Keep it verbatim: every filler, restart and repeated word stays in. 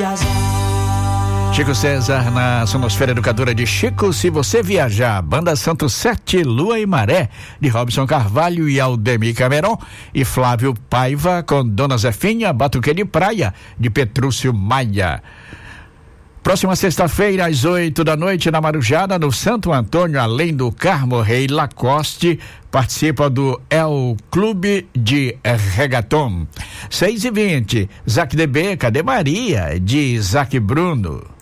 viajar. Chico César na Sonosfera Educadora de Chico, se você viajar. Banda Santo Sete, Lua e Maré, de Robson Carvalho e Aldemir Cameron, e Flávio Paiva com Dona Zefinha, Batuque de Praia, de Petrúcio Maia. Próxima sexta-feira, às oito da noite, na Marujada, no Santo Antônio, além do Carmo Rei Lacoste, participa do El Clube de Regaton. Seis e vinte, Zac de B, Cadê Maria, de Zac Bruno.